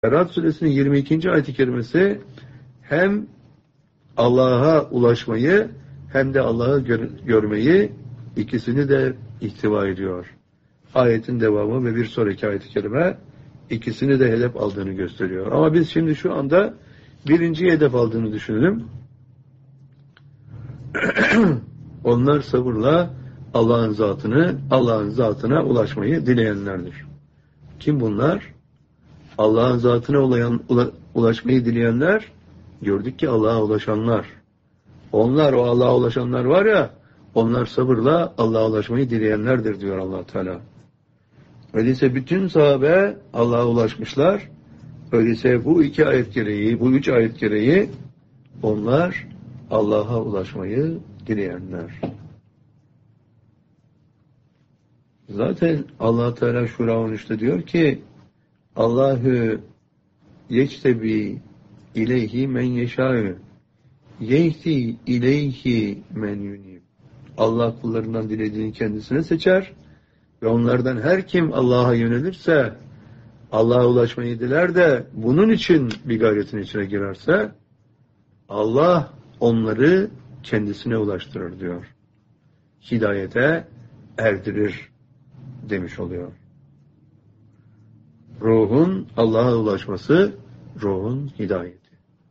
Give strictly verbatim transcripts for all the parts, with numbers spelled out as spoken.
Berat Suresinin yirmi ikinci ayet-i kerimesi hem Allah'a ulaşmayı hem de Allah'ı gör görmeyi ikisini de ihtiva ediyor. Ayetin devamı ve bir sonraki ayet-i kerime ikisini de hedef aldığını gösteriyor. Ama biz şimdi şu anda birinciyi hedef aldığını düşünelim. Onlar sabırla Allah'ın zatını, Allah'ın zatına ulaşmayı dileyenlerdir. Kim bunlar? Allah'ın zatına ulayan, ula, ulaşmayı dileyenler, gördük ki Allah'a ulaşanlar. Onlar, o Allah'a ulaşanlar var ya, onlar sabırla Allah'a ulaşmayı dileyenlerdir diyor Allah Teala. Öyleyse bütün sahabe Allah'a ulaşmışlar. Öyleyse bu iki ayet gereği, bu üç ayet gereği onlar Allah'a ulaşmayı dileyenler. Zaten Allah Teala Şura on üçte diyor ki Allahu yectebi ileyhi men yeşâ'ü yehdi ileyhi men yunib. Allah kullarından dilediğini kendisine seçer ve onlardan her kim Allah'a yönelirse, Allah'a ulaşmayı diler de bunun için bir gayretin içine girerse Allah onları kendisine ulaştırır diyor. Hidayete erdirir demiş oluyor. Ruhun Allah'a ulaşması, ruhun hidayeti.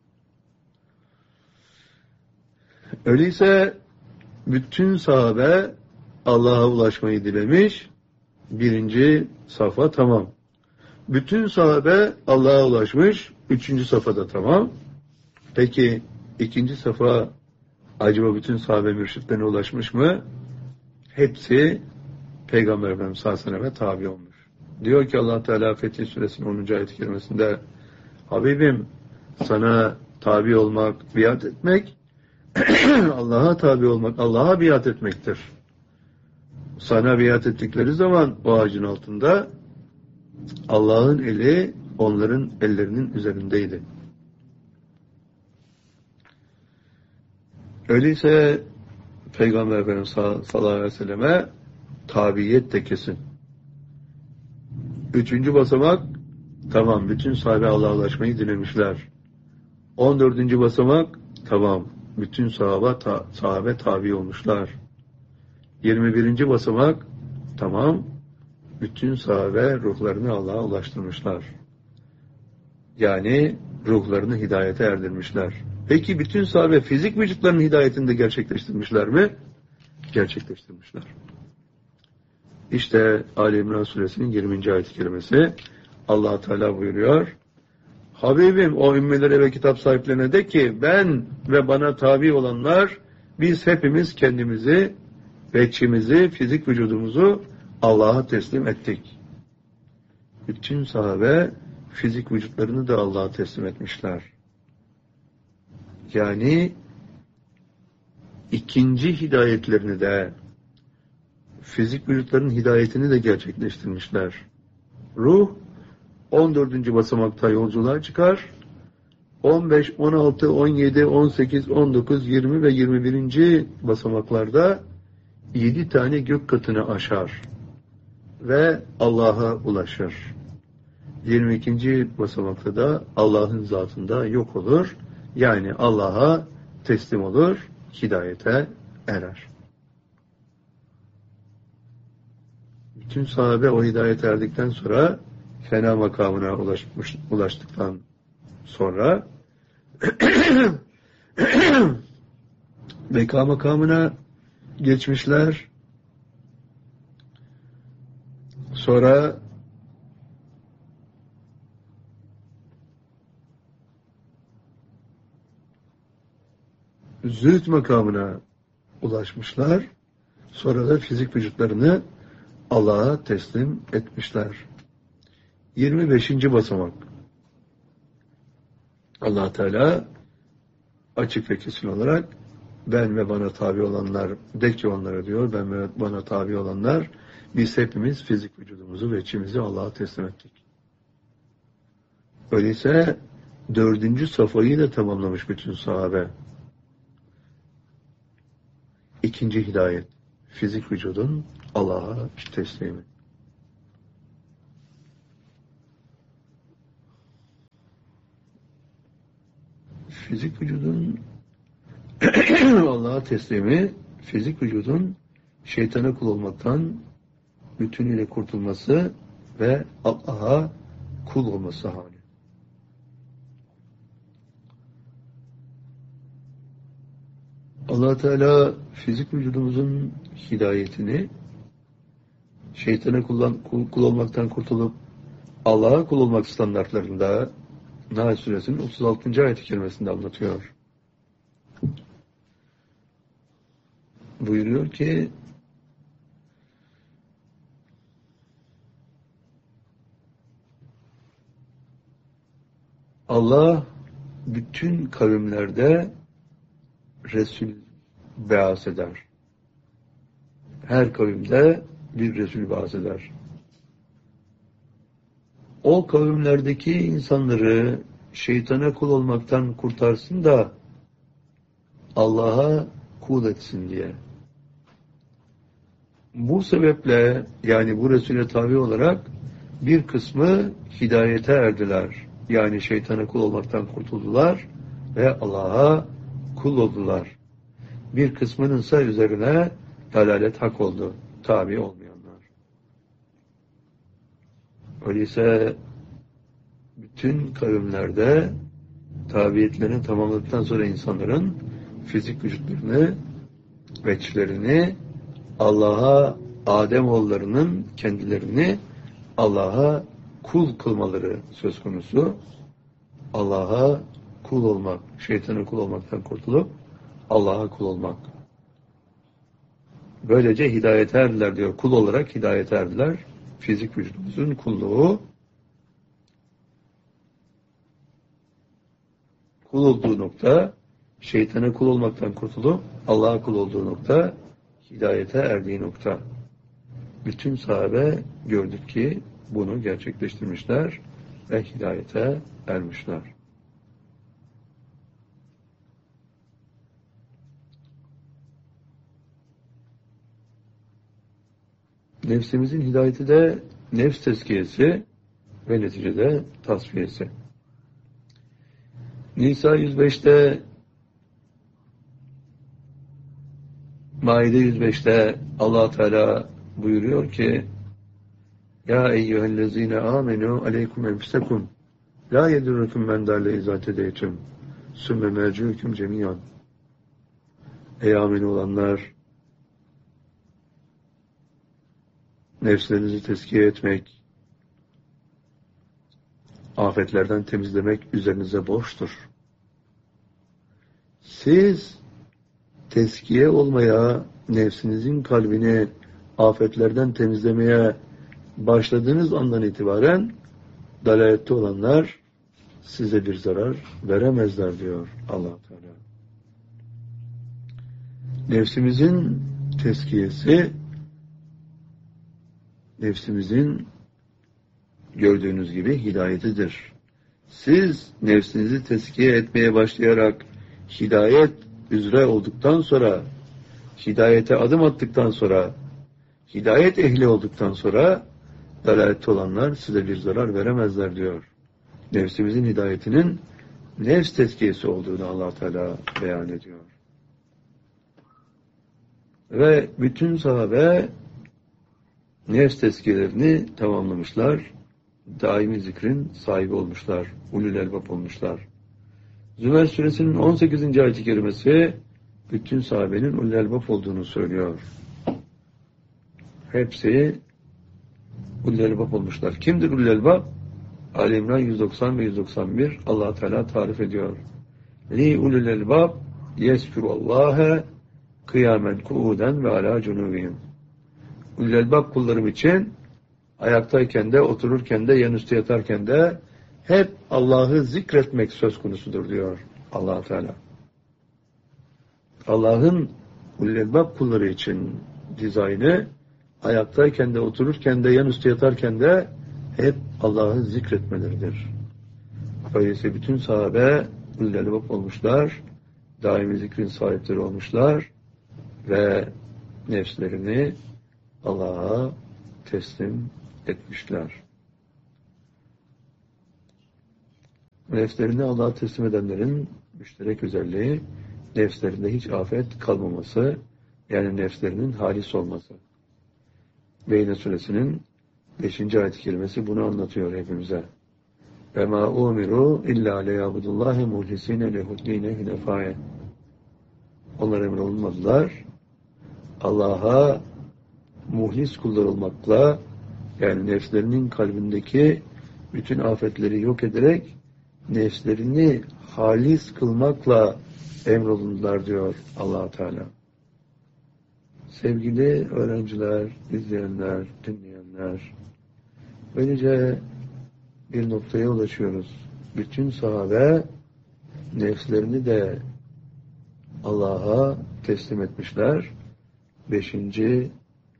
Öyleyse bütün sahabe Allah'a ulaşmayı dilemiş, birinci safa tamam. Bütün sahabe Allah'a ulaşmış, üçüncü safhada tamam. Peki ikinci safa acaba bütün sahabe mürşitlerine ulaşmış mı? Hepsi Peygamber Efendimiz sallallahu aleyhi ve selleme tabi olmuş. Diyor ki Allah Teala Fetih Suresinin onuncu ayet-i kerimesinde Habibim sana tabi olmak, biat etmek Allah'a tabi olmak, Allah'a biat etmektir. Sana biat ettikleri zaman o ağacın altında Allah'ın eli onların ellerinin üzerindeydi. Öyleyse Peygamber Efendimiz sallallahu aleyhi ve selleme tabiyet de kesin. Üçüncü basamak, tamam bütün sahabe Allah'a ulaşmayı dilemişler. On dördüncü basamak, tamam bütün sahabe, ta, sahabe tabi olmuşlar. Yirmi birinci basamak, tamam bütün sahabe ruhlarını Allah'a ulaştırmışlar. Yani ruhlarını hidayete erdirmişler. Peki bütün sahabe fizik vücutlarının hidayetini de gerçekleştirmişler mi? Gerçekleştirmişler. İşte Ali İmran Suresinin yirminci ayet-i kerimesi Allah Teala buyuruyor. Habibim o ümmelere ve kitap sahiplerine de ki ben ve bana tabi olanlar biz hepimiz kendimizi, bekçimizi, fizik vücudumuzu Allah'a teslim ettik. Bütün sahabe fizik vücutlarını da Allah'a teslim etmişler. Yani ikinci hidayetlerini de fizik vücutların hidayetini de gerçekleştirmişler. Ruh on dördüncü basamakta yolculuğa çıkar. on beş, on altı, on yedi, on sekiz, on dokuz, yirmi ve yirmi birinci basamaklarda yedi tane gök katını aşar ve Allah'a ulaşır. yirmi ikinci basamakta da Allah'ın zatında yok olur. Yani Allah'a teslim olur, hidayete erer. Bütün sahabe o hidayete erdikten sonra fena makamına ulaşmış, ulaştıktan sonra beka makamına geçmişler. Sonra zühd makamına ulaşmışlar. Sonra da fizik vücutlarını Allah'a teslim etmişler. yirmi beşinci basamak. Allah Teala açık ve kesin olarak ben ve bana tabi olanlar de ki onlara diyor ben ve bana tabi olanlar biz hepimiz fizik vücudumuzu ve içimizi Allah'a teslim ettik. Öyleyse dördüncü safhayı da tamamlamış bütün sahabe. İkinci hidayet. Fizik vücudun Allah'a teslimi. fizik vücudun Allah'a teslimi, fizik vücudun şeytana kul olmaktan bütünüyle kurtulması ve Allah'a kul olması hali. Allah Teala fizik vücudumuzun hidayetini şeytana kullan, kul, kul olmaktan kurtulup Allah'a kul olmak standartlarında Nahl Suresinin otuz altıncı ayet-i kerimesinde anlatıyor. Buyuruyor ki Allah bütün kavimlerde Resul beas eder. Her kavimde bir Resul beas eder. O kavimlerdeki insanları şeytana kul olmaktan kurtarsın da Allah'a kul etsin diye. Bu sebeple yani bu Resul'e tabi olarak bir kısmı hidayete erdiler. Yani şeytana kul olmaktan kurtuldular ve Allah'a kul oldular. Bir kısmının ise üzerine dalalet hak oldu. Tabi olmayanlar. Öyleyse bütün kavimlerde tabiyetlerini tamamladıktan sonra insanların fizik vücutlarını, veçlerini Allah'a, Ademoğullarının kendilerini Allah'a kul kılmaları söz konusu. Allah'a kul olmak, şeytana kul olmaktan kurtulup Allah'a kul olmak. Böylece hidayete erdiler diyor. Kul olarak hidayete erdiler. Fizik vücudumuzun kulluğu kul olduğu nokta, şeytana kul olmaktan kurtulup Allah'a kul olduğu nokta, hidayete erdiği nokta. Bütün sahabe gördük ki bunu gerçekleştirmişler ve hidayete ermişler. Nefsimizin hidayeti de nefs tezkiyesi ve neticede tasfiyesi. Nisa yüz beşte Maide yüz beşte Allah Teala buyuruyor ki Ya eyyühellezine amenu aleykum enfusekum la yedurrukum men dalle izâ tedeytüm sümme merciukum cemiyan. Ey amin olanlar, nefslerinizi tezkiye etmek, afetlerden temizlemek üzerinize borçtur. Siz tezkiye olmaya, nefsinizin kalbini afetlerden temizlemeye başladığınız andan itibaren dalalette olanlar size bir zarar veremezler diyor Allah Teala. Nefsimizin tezkiyesi, nefsimizin gördüğünüz gibi hidayetidir. Siz nefsinizi tezkiye etmeye başlayarak hidayet üzere olduktan sonra, hidayete adım attıktan sonra, hidayet ehli olduktan sonra dalalette olanlar size bir zarar veremezler diyor. Nefsimizin hidayetinin nefs tezkiyesi olduğunu Allah Teala beyan ediyor. Ve bütün sahabe nefs tezkiyelerini tamamlamışlar. Daimi zikrin sahibi olmuşlar. Ulul elbab olmuşlar. Zümer suresinin on sekizinci ayet-i kerimesi bütün sahabenin ulul elbab olduğunu söylüyor. Hepsi ulul elbab olmuşlar. Kimdir ulul elbab? Ali İmran yüz doksan ve yüz doksan bir Allah Teala tarif ediyor. Li ulul elbab yeskurullâhe kıyamen kuuden ve alâ cunûbihim. Ulul elbab kullarım için ayaktayken de, otururken de, yanüstü yatarken de hep Allah'ı zikretmek söz konusudur diyor Allah Teala. Allah'ın ulul elbab kulları için dizaynı ayaktayken de, otururken de, yanüstü yatarken de hep Allah'ı zikretmeleridir. Öyleyse bütün sahabe ulul elbab olmuşlar, daimi zikrin sahipleri olmuşlar ve nefslerini Allah'a teslim etmişler. Nefslerini Allah'a teslim edenlerin müşterek özelliği nefslerinde hiç afet kalmaması, yani nefslerinin halis olması. Beyne suresinin beşinci ayet-i kerimesi bunu anlatıyor hepimize. Ve ma umiru illa liyabudullahi muhlisine lehuddine hünefaye. Onlar emrolunmadılar. Allah'a muhlis kullar olmakla, yani nefslerinin kalbindeki bütün afetleri yok ederek nefslerini halis kılmakla emrolundular diyor Allah Teala. Sevgili öğrenciler, izleyenler, dinleyenler, böylece bir noktaya ulaşıyoruz. Bütün sahabe nefslerini de Allah'a teslim etmişler. Beşinci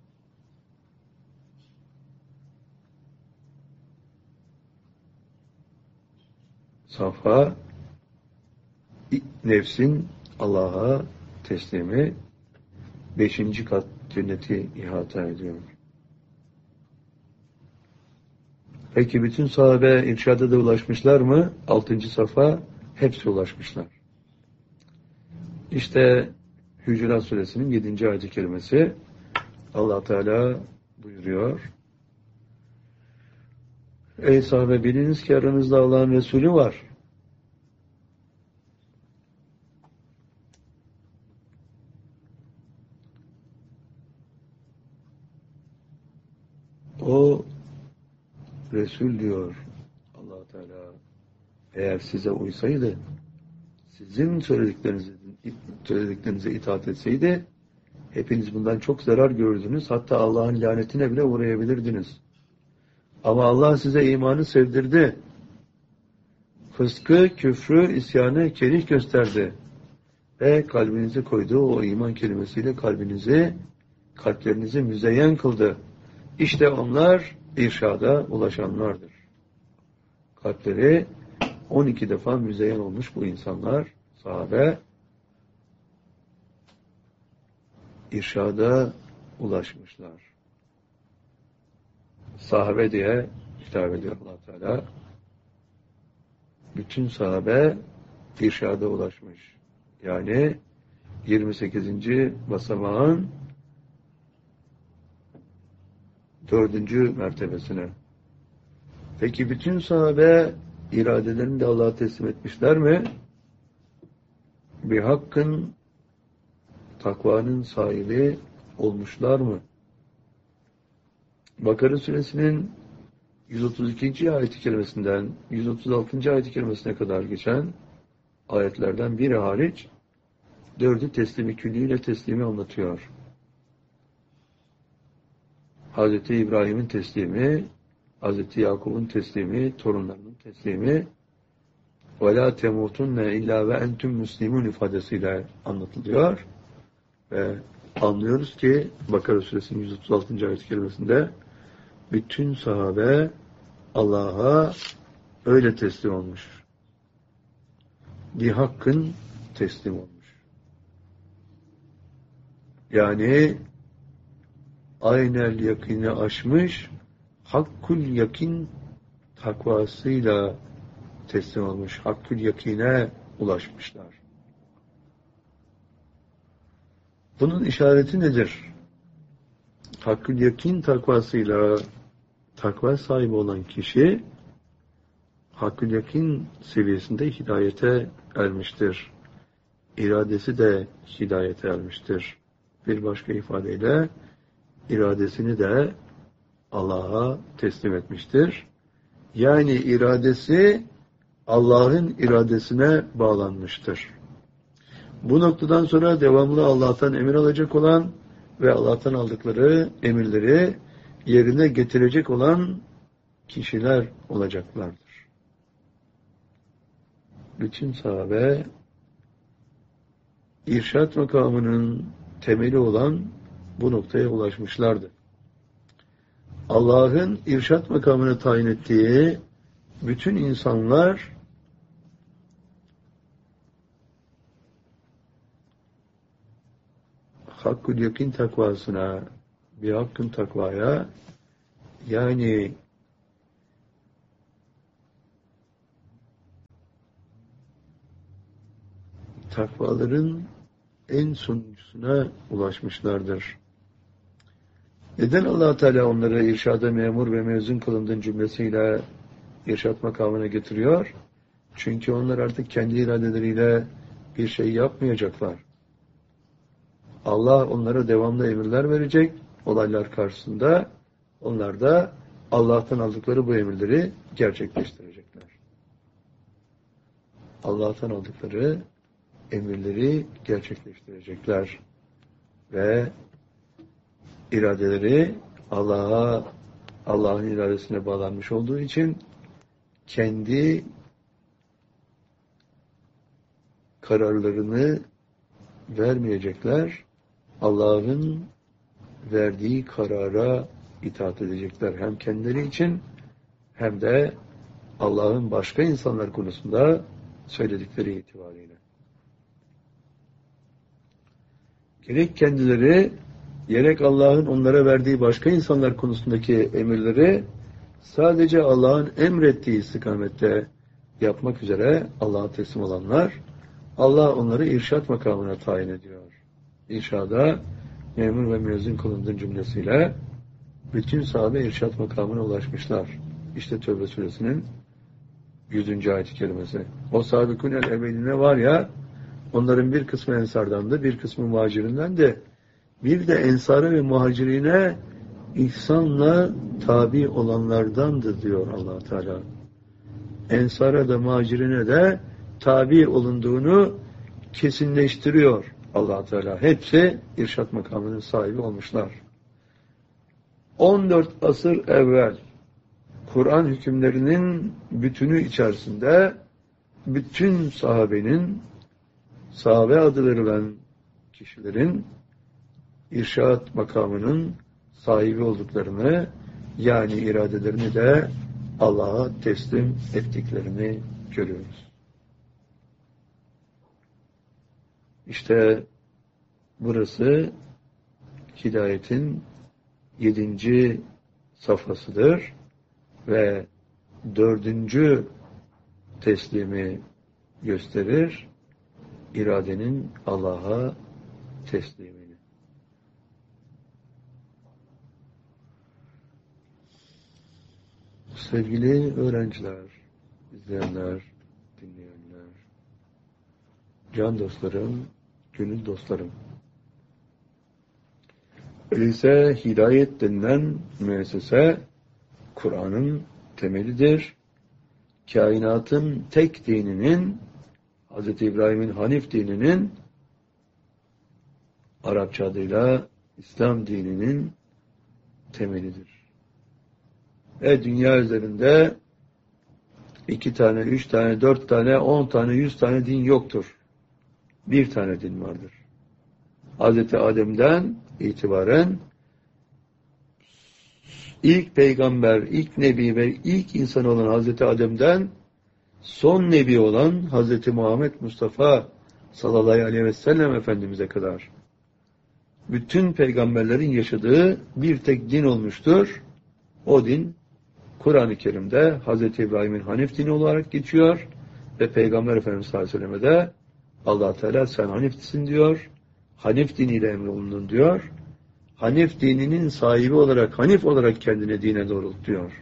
safha, nefsin Allah'a teslimi, beşinci kat cenneti ihata ediyor. Peki bütün sahabe irşada da ulaşmışlar mı? Altıncı safa, hepsi ulaşmışlar. İşte Hücurat Suresinin yedinci ayet-i kerimesi, Allah Teala buyuruyor. Ey sahabe, biliniz ki aranızda Allah'ın Resulü var. O Resul diyor Allah Teala, eğer size uysaydı, sizin söylediklerinize, söylediklerinize itaat etseydi, hepiniz bundan çok zarar görürdünüz. Hatta Allah'ın lanetine bile uğrayabilirdiniz. Ama Allah size imanı sevdirdi. Fıskı, küfrü, isyanı kerih gösterdi. Ve kalbinize koyduğu o iman kelimesiyle kalbinizi, kalplerinizi müzeyyen kıldı. İşte onlar irşada ulaşanlardır. Kalpleri on iki defa müzeyyen olmuş bu insanlar, sahabe, irşada ulaşmışlar. Sahabe diye hitap ediyor Allah Teala. Bütün sahabe irşada ulaşmış. Yani yirmi sekizinci basamağın dördüncü mertebesine. Peki bütün sahabe iradelerini de Allah'a teslim etmişler mi? Bir hakkın, takvanın sahibi olmuşlar mı? Bakara suresinin yüz otuz ikinci ayet-i kerimesinden yüz otuz altıncı ayet-i kerimesine kadar geçen ayetlerden biri hariç dördü teslimi külliyle teslimi anlatıyor. Hazreti İbrahim'in teslimi, Hazreti Yakup'un teslimi, torunlarının teslimi, وَلَا تَمُوتُنَّ اِلَّا وَاَنْتُمْ مُسْلِمُونَ ifadesiyle anlatılıyor. Ve anlıyoruz ki Bakara suresinin yüz otuz altıncı ayet-i kerimesinde bütün sahabe Allah'a öyle teslim olmuş. Bir hakkın teslim olmuş. Yani aynel yakini aşmış, hakkul yakin takvasıyla teslim olmuş. Hakkul yakine ulaşmışlar. Bunun işareti nedir? Hakkul yakin takvasıyla takva sahibi olan kişi hakkul yakin seviyesinde hidayete ermiştir. İradesi de hidayete ermiştir. Bir başka ifadeyle iradesini de Allah'a teslim etmiştir. Yani iradesi Allah'ın iradesine bağlanmıştır. Bu noktadan sonra devamlı Allah'tan emir alacak olan ve Allah'tan aldıkları emirleri yerine getirecek olan kişiler olacaklardır. Bütün sahabe irşat makamının temeli olan bu noktaya ulaşmışlardı. Allah'ın irşat makamını tayin ettiği bütün insanlar hakkul yakin takvasına, bir hakkın takvaya, yani takvaların en sonuncusuna ulaşmışlardır. Neden Allah Teala onları irşada memur ve mezun kılındığın cümlesiyle irşat makamına getiriyor? Çünkü onlar artık kendi iradeleriyle bir şey yapmayacaklar. Allah onlara devamlı emirler verecek olaylar karşısında. Onlar da Allah'tan aldıkları bu emirleri gerçekleştirecekler. Allah'tan aldıkları emirleri gerçekleştirecekler. Ve iradeleri Allah'a, Allah'ın iradesine bağlanmış olduğu için kendi kararlarını vermeyecekler. Allah'ın verdiği karara itaat edecekler. Hem kendileri için hem de Allah'ın başka insanlar konusunda söyledikleri itibariyle. Gerek kendileri, gerek Allah'ın onlara verdiği başka insanlar konusundaki emirleri sadece Allah'ın emrettiği istikamette yapmak üzere Allah'a teslim olanlar, Allah onları irşat makamına tayin ediyor. İrşada memur ve müezzin kılındığın cümlesiyle bütün sahabe irşat makamına ulaşmışlar. İşte Tevbe suresinin yüzüncü ayet-i kerimesi. O sabikun el evveline var ya, onların bir kısmı ensardandı, bir kısmı muhacirinden de, bir de ensara ve muhacirine ihsanla tabi olanlardandır diyor Allah Teala. Ensara da muhacirine de tabi olunduğunu kesinleştiriyor Allah Teala. Hepsi irşat makamının sahibi olmuşlar. on dört asır evvel Kur'an hükümlerinin bütünü içerisinde bütün sahabenin, sahabe adı verilen kişilerin irşat makamının sahibi olduklarını, yani iradelerini de Allah'a teslim ettiklerini görüyoruz. İşte burası hidayetin yedinci safhasıdır ve dördüncü teslimi gösterir, iradenin Allah'a teslimini. Sevgili öğrenciler, izleyenler, dinleyenler, can dostlarım, gönül dostlarım. Öyleyse hidayet denilen müessese Kur'an'ın temelidir. Kainatın tek dininin, Hz. İbrahim'in Hanif dininin, Arapça adıyla İslam dininin temelidir. Ve dünya üzerinde iki tane, üç tane, dört tane, on tane, yüz tane din yoktur. Bir tane din vardır. Hz. Adem'den itibaren ilk peygamber, ilk nebi ve ilk insan olan Hz. Adem'den son nebi olan Hz. Muhammed Mustafa sallallahu aleyhi ve sellem Efendimiz'e kadar bütün peygamberlerin yaşadığı bir tek din olmuştur. O din Kur'an-ı Kerim'de Hz. İbrahim'in Hanif dini olarak geçiyor ve Peygamber Efendimiz sallallahu aleyhi ve sellem'e de Allah Teala sen Hanif'sin diyor. Hanif diniyle emrolundun diyor. Hanif dininin sahibi olarak, Hanif olarak kendine dine doğrultuyor.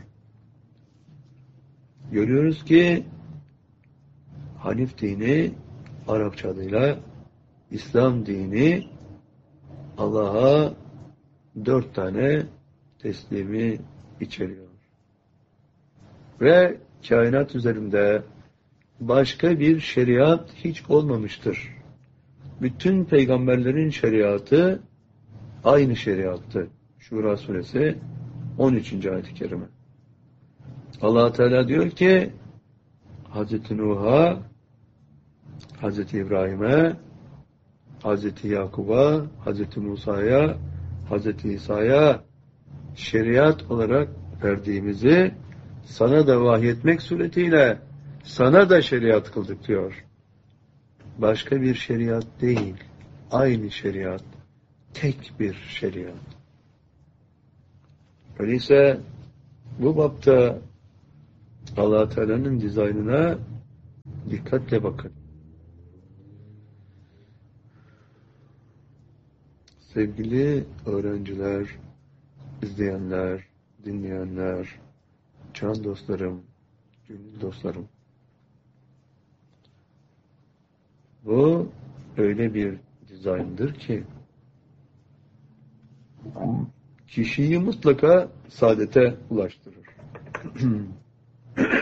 Görüyoruz ki Hanif dini Arapça adıyla İslam dini Allah'a dört tane teslimi içeriyor. Ve kainat üzerinde başka bir şeriat hiç olmamıştır. Bütün peygamberlerin şeriatı aynı şeriattı. Şura suresi on üçüncü ayet-i kerime. Allah Teala diyor ki Hazreti Nuh'a, Hazreti İbrahim'e, Hazreti Yakub'a, Hazreti Musa'ya, Hazreti İsa'ya şeriat olarak verdiğimizi sana da vahyetmek suretiyle sana da şeriat kıldık diyor. Başka bir şeriat değil, aynı şeriat, tek bir şeriat. Öyleyse bu bapta Allah Teala'nın dizaynına dikkatle bakın. Sevgili öğrenciler, izleyenler, dinleyenler, can dostlarım, gönül dostlarım. Bu öyle bir dizayndır ki kişiyi mutlaka saadete ulaştırır.